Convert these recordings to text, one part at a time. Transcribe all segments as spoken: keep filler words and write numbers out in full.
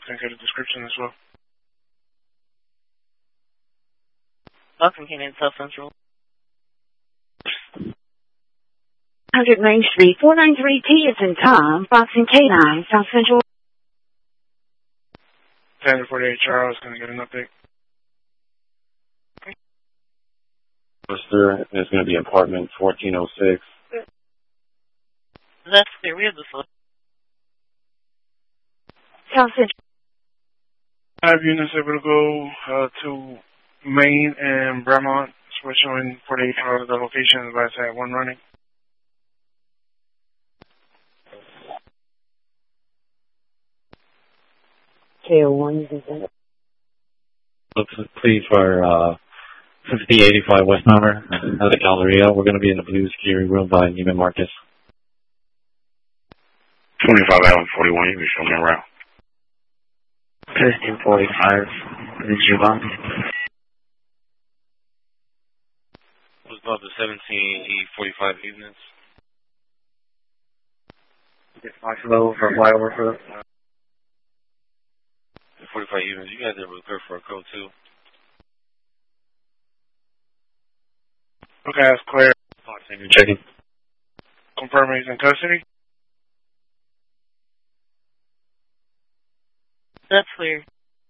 Can I get a description as well? Welcome, Canadian South Central. one hundred Main Street, four nine three T is in Tom, Fox and K nine, South Central. ten forty-eight Charles, can I get an update? Sir, there's going to be apartment fourteen oh six. That's clear. We have the floor. South Central. Five units able to go uh, to Maine and Bremont. So we're showing forty-eight Charles, the location is last at one running. K O one is in there. Looks please for uh, fifty eighty-five West Number at the Galleria. We're going to be in the Blue Ski Room by Neiman Marcus. twenty-five Allen forty-one, you can show me around. fifteen forty-five, Juvan. Was about the seventeen E forty-five units. Get five low for flyover for the forty-five units. You guys are clear for a code two. Okay, that's clear. Checking. Confirm he's in custody. That's clear.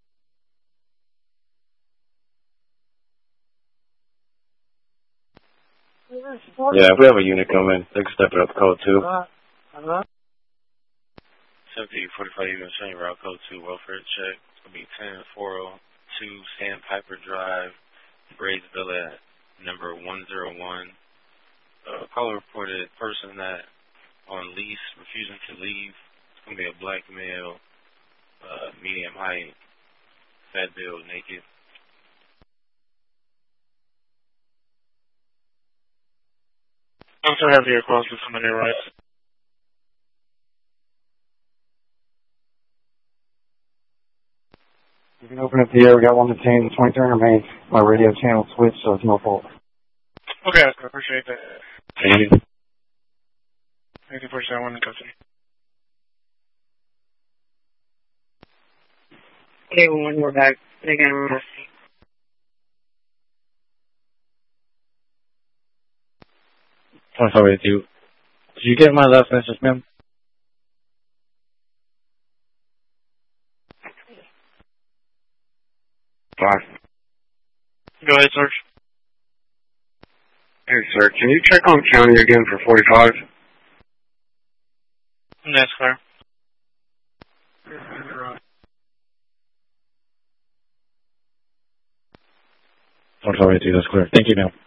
Yeah, if we have a unit coming, they can step it up code two. Uh-huh. seventeen forty-five units showing route code two. Welfare check. It's going to be ten four oh two Sandpiper Drive, Braysville at number one oh one. Uh, caller reported person that on lease, refusing to leave. It's going to be a black male, uh, medium height, fat build, naked. I'm so happy your calls for coming in, right? You can open up the air. We got one detained, twenty-three remains. My radio channel switched, so it's no fault. Okay, I appreciate that. Thank you. Thank you for saying one in custody. Okay, one, we're back. Again, we're custody. I'm sorry, did you, did you get my last message, ma'am? Five. Go ahead, Sarge. Hey, sir, can you check on county again for forty-five? That's clear. I'm sorry, dude, that's clear. Thank you, ma'am.